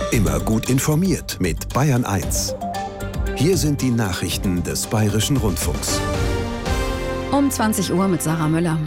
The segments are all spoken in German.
Immer gut informiert mit Bayern 1. Hier sind die Nachrichten des Bayerischen Rundfunks. Um 20 Uhr mit Sarah Müller.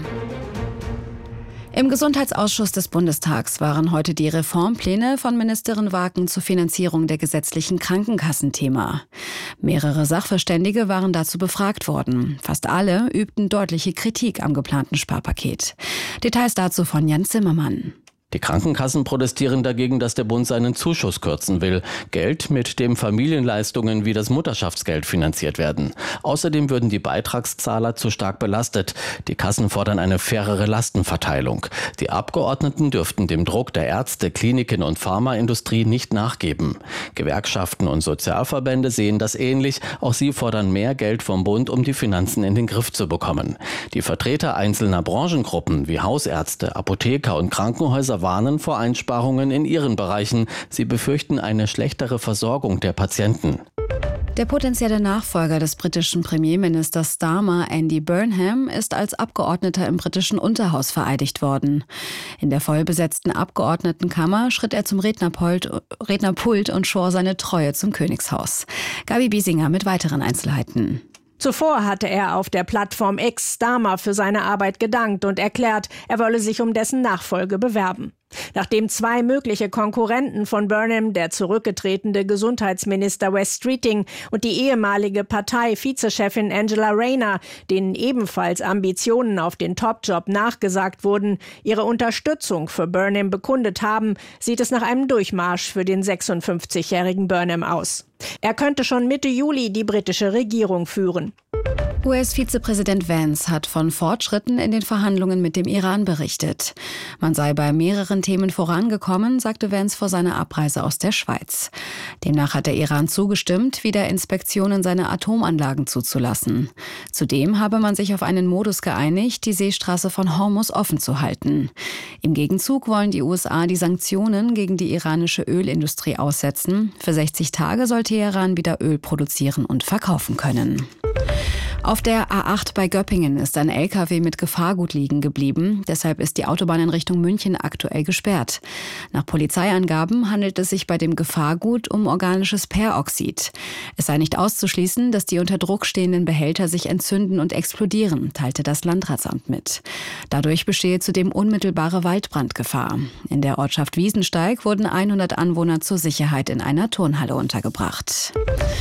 Im Gesundheitsausschuss des Bundestags waren heute die Reformpläne von Ministerin Waken zur Finanzierung der gesetzlichen Krankenkassen Thema. Mehrere Sachverständige waren dazu befragt worden. Fast alle übten deutliche Kritik am geplanten Sparpaket. Details dazu von Jan Zimmermann. Die Krankenkassen protestieren dagegen, dass der Bund seinen Zuschuss kürzen will. Geld, mit dem Familienleistungen wie das Mutterschaftsgeld finanziert werden. Außerdem würden die Beitragszahler zu stark belastet. Die Kassen fordern eine fairere Lastenverteilung. Die Abgeordneten dürften dem Druck der Ärzte, Kliniken und Pharmaindustrie nicht nachgeben. Gewerkschaften und Sozialverbände sehen das ähnlich. Auch sie fordern mehr Geld vom Bund, um die Finanzen in den Griff zu bekommen. Die Vertreter einzelner Branchengruppen wie Hausärzte, Apotheker und Krankenhäuser warnen vor Einsparungen in ihren Bereichen. Sie befürchten eine schlechtere Versorgung der Patienten. Der potenzielle Nachfolger des britischen Premierministers Starmer, Andy Burnham, ist als Abgeordneter im britischen Unterhaus vereidigt worden. In der vollbesetzten Abgeordnetenkammer schritt er zum Rednerpult und schwor seine Treue zum Königshaus. Gabi Biesinger mit weiteren Einzelheiten. Zuvor hatte er auf der Plattform X Starmer für seine Arbeit gedankt und erklärt, er wolle sich um dessen Nachfolge bewerben. Nachdem zwei mögliche Konkurrenten von Burnham, der zurückgetretene Gesundheitsminister Wes Streeting und die ehemalige Partei-Vizechefin Angela Rayner, denen ebenfalls Ambitionen auf den Top-Job nachgesagt wurden, ihre Unterstützung für Burnham bekundet haben, sieht es nach einem Durchmarsch für den 56-jährigen Burnham aus. Er könnte schon Mitte Juli die britische Regierung führen. US-Vizepräsident Vance hat von Fortschritten in den Verhandlungen mit dem Iran berichtet. Man sei bei mehreren Themen vorangekommen, sagte Vance vor seiner Abreise aus der Schweiz. Demnach hat der Iran zugestimmt, wieder Inspektionen seiner Atomanlagen zuzulassen. Zudem habe man sich auf einen Modus geeinigt, die Seestraße von Hormuz offen zu halten. Im Gegenzug wollen die USA die Sanktionen gegen die iranische Ölindustrie aussetzen. Für 60 Tage soll Teheran wieder Öl produzieren und verkaufen können. Auf der A8 bei Göppingen ist ein LKW mit Gefahrgut liegen geblieben. Deshalb ist die Autobahn in Richtung München aktuell gesperrt. Nach Polizeiangaben handelt es sich bei dem Gefahrgut um organisches Peroxid. Es sei nicht auszuschließen, dass die unter Druck stehenden Behälter sich entzünden und explodieren, teilte das Landratsamt mit. Dadurch bestehe zudem unmittelbare Waldbrandgefahr. In der Ortschaft Wiesensteig wurden 100 Anwohner zur Sicherheit in einer Turnhalle untergebracht.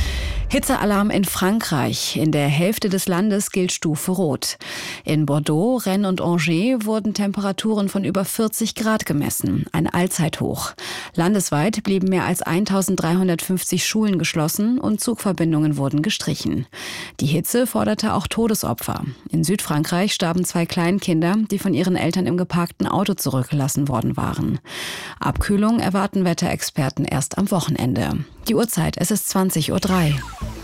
Hitzealarm in Frankreich. In der Hälfte des Landes gilt Stufe Rot. In Bordeaux, Rennes und Angers wurden Temperaturen von über 40 Grad gemessen. Ein Allzeithoch. Landesweit blieben mehr als 1350 Schulen geschlossen und Zugverbindungen wurden gestrichen. Die Hitze forderte auch Todesopfer. In Südfrankreich starben 2 Kleinkinder, die von ihren Eltern im geparkten Auto zurückgelassen worden waren. Abkühlung erwarten Wetterexperten erst am Wochenende. Die Uhrzeit, es ist 20:03 Uhr.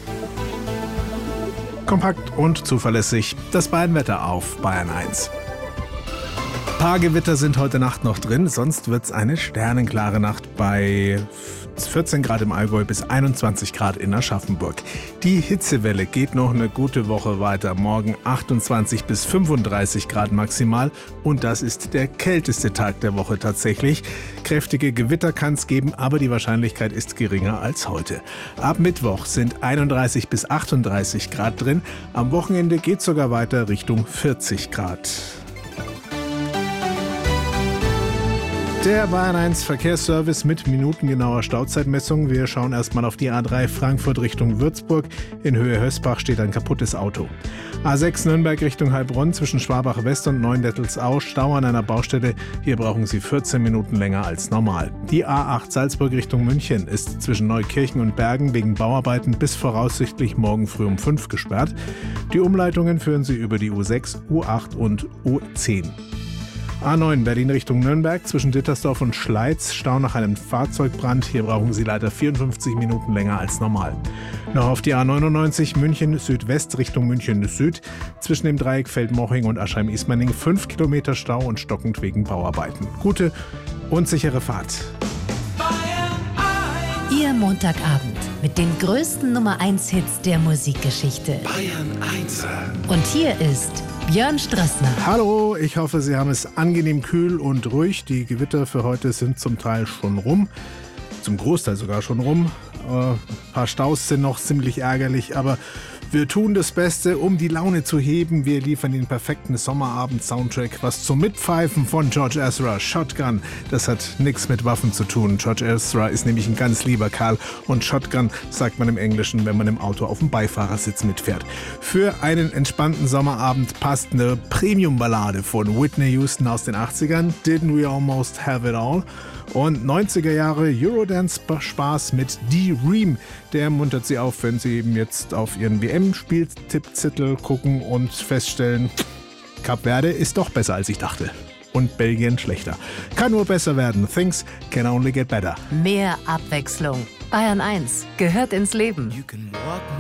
Kompakt und zuverlässig das Bayernwetter auf Bayern 1. Paar Gewitter sind heute Nacht noch drin, sonst wird es eine sternenklare Nacht bei 14 Grad im Allgäu bis 21 Grad in Aschaffenburg. Die Hitzewelle geht noch eine gute Woche weiter. Morgen 28 bis 35 Grad maximal und das ist der kälteste Tag der Woche tatsächlich. Kräftige Gewitter kann es geben, aber die Wahrscheinlichkeit ist geringer als heute. Ab Mittwoch sind 31 bis 38 Grad drin. Am Wochenende geht es sogar weiter Richtung 40 Grad. Der Bayern 1 Verkehrsservice mit minutengenauer Stauzeitmessung. Wir schauen erstmal auf die A3 Frankfurt Richtung Würzburg. In Höhe Hösbach steht ein kaputtes Auto. A6 Nürnberg Richtung Heilbronn zwischen Schwabach West und Neuendettelsau. Stau an einer Baustelle. Hier brauchen Sie 14 Minuten länger als normal. Die A8 Salzburg Richtung München ist zwischen Neukirchen und Bergen wegen Bauarbeiten bis voraussichtlich morgen früh um 5 gesperrt. Die Umleitungen führen Sie über die U6, U8 und U10. A9 Berlin Richtung Nürnberg zwischen Dittersdorf und Schleiz. Stau nach einem Fahrzeugbrand. Hier brauchen Sie leider 54 Minuten länger als normal. Noch auf die A99 München Südwest Richtung München Süd. Zwischen dem Dreieck Feldmoching und Aschheim-Ismaning 5 Kilometer Stau und stockend wegen Bauarbeiten. Gute und sichere Fahrt. Ihr Montagabend mit den größten Nummer 1 Hits der Musikgeschichte. Bayern 1. Und hier ist Björn Strassner. Hallo, ich hoffe, Sie haben es angenehm kühl und ruhig. Die Gewitter für heute sind zum Teil schon rum. zum Großteil sogar schon rum. Ein paar Staus sind noch ziemlich ärgerlich, aber wir tun das Beste, um die Laune zu heben. Wir liefern den perfekten Sommerabend-Soundtrack. Was zum Mitpfeifen von George Ezra, Shotgun. Das hat nichts mit Waffen zu tun. George Ezra ist nämlich ein ganz lieber Kerl. Und Shotgun sagt man im Englischen, wenn man im Auto auf dem Beifahrersitz mitfährt. Für einen entspannten Sommerabend passt eine Premium-Ballade von Whitney Houston aus den 80ern. Didn't We Almost Have It All? Und 90er Jahre Eurodance-Spaß mit D-Ream. Der muntert sie auf, wenn sie eben jetzt auf ihren WM-Spieltippzettel gucken und feststellen, Kap Verde ist doch besser, als ich dachte. Und Belgien schlechter. Kann nur besser werden. Things can only get better. Mehr Abwechslung. Bayern 1 gehört ins Leben.